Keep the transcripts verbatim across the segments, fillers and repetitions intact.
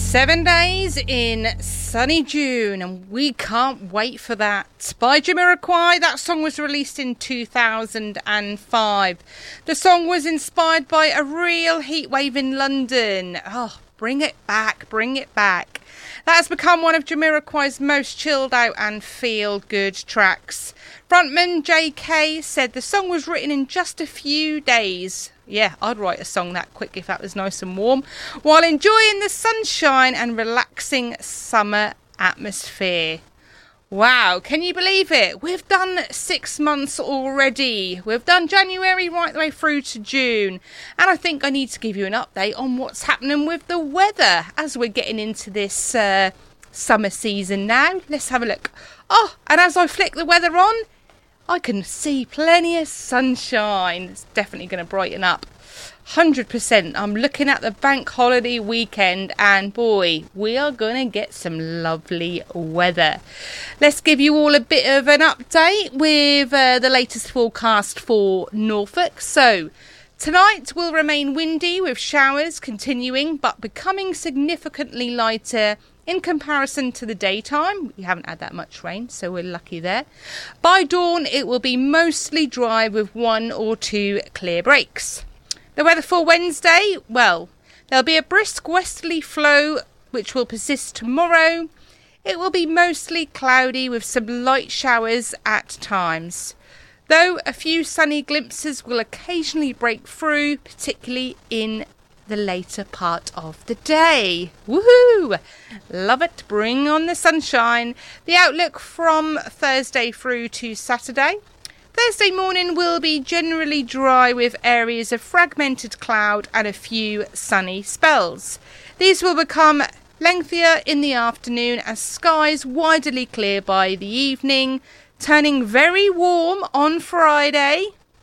Seven days in sunny June, and we can't wait for that. By Jamiroquai, that song was released in two thousand five. The song was inspired by a real heatwave in London. Oh, bring it back, bring it back. That has become one of Jamiroquai's most chilled out and feel good tracks. Frontman J K said the song was written in just a few days. Yeah, I'd write a song that quick if that was nice and warm, while enjoying the sunshine and relaxing summer atmosphere. Wow, can you believe it? We've done six months already. We've done January right the way through to June. And I think I need to give you an update on what's happening with the weather as we're getting into this uh, summer season now. Let's have a look. Oh, and as I flick the weather on, I can see plenty of sunshine. It's definitely going to brighten up. one hundred percent. I'm looking at the bank holiday weekend and boy, we are going to get some lovely weather. Let's give you all a bit of an update with uh, the latest forecast for Norfolk. So, tonight will remain windy with showers continuing but becoming significantly lighter in comparison to the daytime. We haven't had that much rain, so we're lucky there. By dawn, it will be mostly dry with one or two clear breaks. The weather for Wednesday, well, there'll be a brisk westerly flow which will persist tomorrow. It will be mostly cloudy with some light showers at times, though a few sunny glimpses will occasionally break through, particularly in the later part of the day. Woohoo! Love it. Bring on the sunshine. The outlook from Thursday through to Saturday. Thursday morning will be generally dry with areas of fragmented cloud and a few sunny spells. These will become lengthier in the afternoon as skies widely clear by the evening, turning very warm on Friday.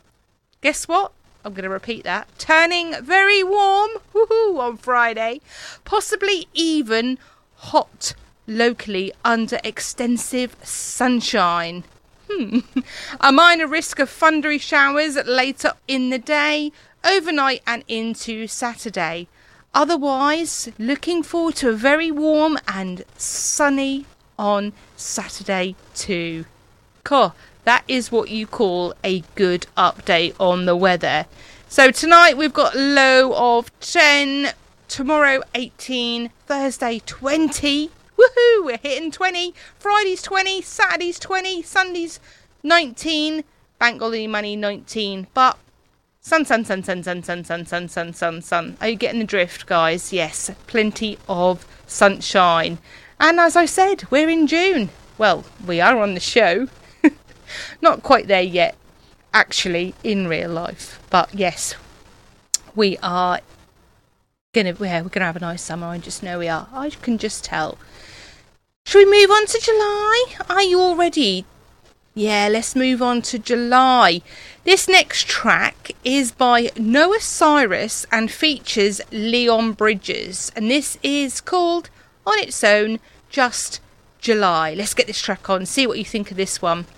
Guess what? I'm going to repeat that. Turning very warm woohoo, on Friday. Possibly even hot locally under extensive sunshine. Hmm. A minor risk of thundery showers later in the day, overnight and into Saturday. Otherwise, looking forward to a very warm and sunny on Saturday too. Cool. That is what you call a good update on the weather. So tonight we've got low of ten, tomorrow eighteen, Thursday twenty. Woohoo, we're hitting twenty. Friday's twenty, Saturday's twenty, Sunday's nineteen, bank holiday money nineteen. But sun, sun, sun, sun, sun, sun, sun, sun, sun, sun, sun. Are you getting the drift, guys? Yes, plenty of sunshine. And as I said, we're in June. Well, we are on the show. Not quite there yet, actually, in real life. But yes, we are gonna yeah, we're gonna have a nice summer. I just know we are. I can just tell. Should we move on to July? Are you all ready? Yeah, let's move on to July. This next track is by Noah Cyrus and features Leon Bridges, and this is called On Its Own, Just July. Let's get this track on, see what you think of this one.